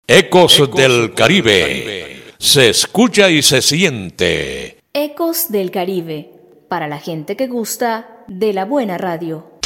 Ecos del Caribe. Se escucha y se siente. Ecos del Caribe, para la gente que gusta de la buena radio.